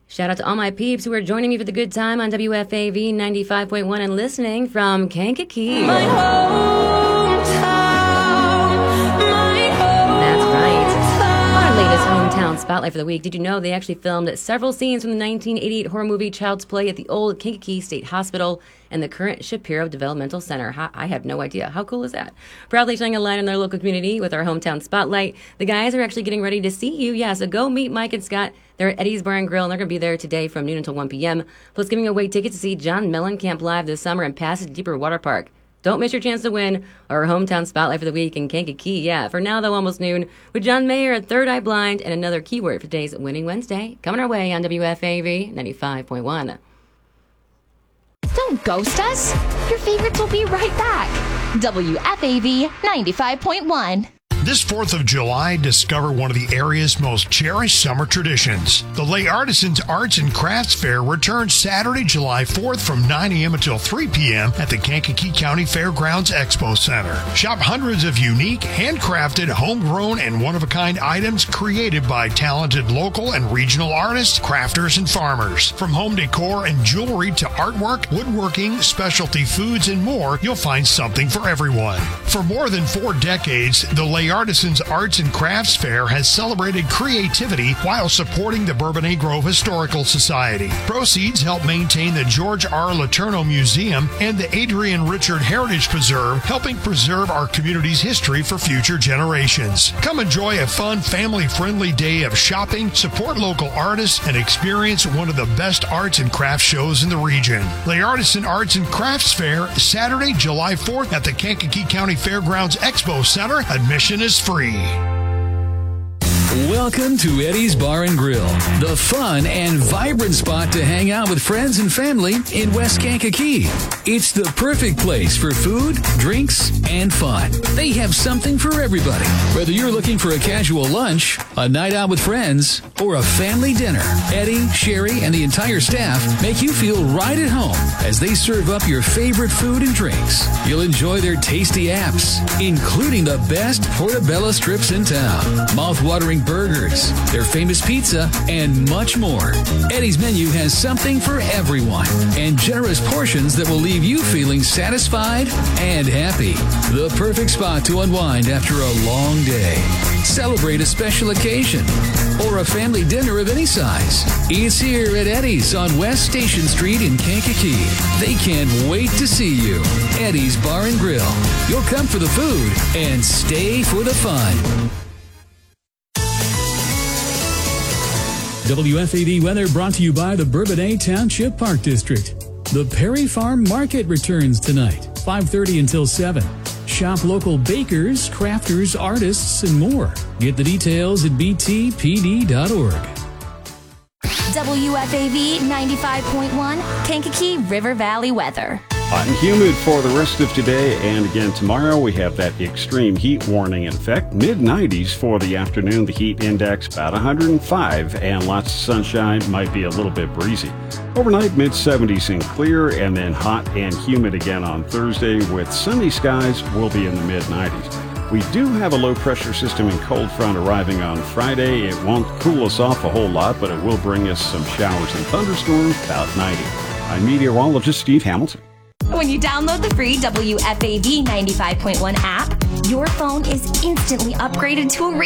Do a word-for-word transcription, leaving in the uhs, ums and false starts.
Shout out to all my peeps who are joining me for the good time on W F A V ninety-five point one and listening from Kankakee. My hometown, my home. That's right. Our latest hometown spotlight for the week. Did you know they actually filmed several scenes from the nineteen eighty-eight horror movie Child's Play at the old Kankakee State Hospital and the current Shapiro Developmental Center? I have no idea. How cool is that? Proudly shining a light on their local community with our hometown spotlight. The guys are actually getting ready to see you. Yeah, so go meet Mike and Scott. They're at Eddie's Bar and Grill, and they're going to be there today from noon until one p.m. Plus giving away tickets to see John Mellencamp live this summer in Passage Deeper Water Park. Don't miss your chance to win our hometown spotlight for the week in Kankakee. Yeah, for now, though, almost noon, with John Mayer at Third Eye Blind and another keyword for today's Winning Wednesday. Coming our way on W F A V ninety-five point one. Don't ghost us. Your favorites will be right back. W F A V ninety-five point one. This fourth of July, discover one of the area's most cherished summer traditions. The Lay Artisans Arts and Crafts Fair returns Saturday, July fourth from nine a.m. until three p.m. at the Kankakee County Fairgrounds Expo Center. Shop hundreds of unique, handcrafted, homegrown, and one-of-a-kind items created by talented local and regional artists, crafters, and farmers. From home decor and jewelry to artwork, woodworking, specialty foods, and more, you'll find something for everyone. For more than four decades, the Lay Artisans Arts and Crafts Fair has celebrated creativity while supporting the Bourbonnais Grove Historical Society. Proceeds help maintain the George R. Letourneau Museum and the Adrian Richard Heritage Preserve, helping preserve our community's history for future generations. Come enjoy a fun, family-friendly day of shopping, support local artists, and experience one of the best arts and crafts shows in the region. Lay Artisan Arts and Crafts Fair, Saturday, July fourth at the Kankakee County Fairgrounds Expo Center. Admission is free. Welcome to Eddie's Bar and Grill, the fun and vibrant spot to hang out with friends and family in West Kankakee. It's the perfect place for food, drinks, and fun. They have something for everybody. Whether you're looking for a casual lunch, a night out with friends, or a family dinner, Eddie, Sherry, and the entire staff make you feel right at home as they serve up your favorite food and drinks. You'll enjoy their tasty apps, including the best portobello strips in town, mouth-watering burgers, their famous pizza, and much more. Eddie's menu has something for everyone and generous portions that will leave you feeling satisfied and happy. The perfect spot to unwind after a long day. Celebrate a special occasion or a family dinner of any size. It's here at Eddie's on West Station Street in Kankakee. They can't wait to see you. Eddie's Bar and Grill. You'll come for the food and stay for the fun. W F A V weather brought to you by the Bourbonnais Township Park District. The Perry Farm Market returns tonight, five thirty until seven. Shop local bakers, crafters, artists, and more. Get the details at b t p d dot org. W F A V ninety-five point one, Kankakee River Valley weather. Hot and humid for the rest of today, and again tomorrow we have that extreme heat warning in effect. mid nineties for the afternoon, the heat index about one hundred five, and lots of sunshine, might be a little bit breezy. Overnight, mid seventies and clear, and then hot and humid again on Thursday with sunny skies. Will be in the mid nineties. We do have a low-pressure system and cold front arriving on Friday. It won't cool us off a whole lot, but it will bring us some showers and thunderstorms, about ninety. I'm meteorologist Steve Hamilton. When you download the free W F A V ninety-five point one app, your phone is instantly upgraded to a radio.